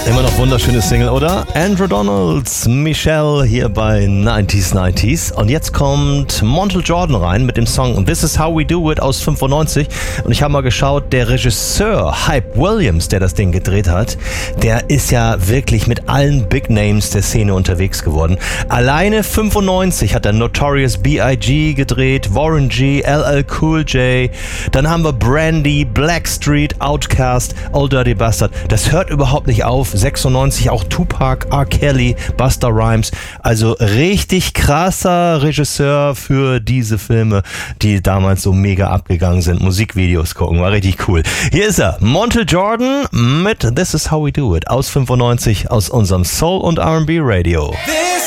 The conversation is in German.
Immer noch wunderschöne Single, oder? Andrew Donalds, Michelle hier bei 90s. Und jetzt kommt Montel Jordan rein mit dem Song This Is How We Do It aus 95. Und ich habe mal geschaut, der Regisseur Hype Williams, der das Ding gedreht hat, der ist ja wirklich mit allen Big Names der Szene unterwegs geworden. Alleine 95 hat er Notorious B.I.G. gedreht, Warren G., LL Cool J. Dann haben wir Brandy, Blackstreet, Outkast, Old Dirty Bastard. Das hört überhaupt nicht auf. 96 auch Tupac, R. Kelly, Busta Rhymes. Also richtig krasser Regisseur für diese Filme, die damals so mega abgegangen sind. Musikvideos gucken, war richtig cool. Hier ist er, Montel Jordan mit This Is How We Do It aus 95 aus unserem Soul- und R&B Radio. This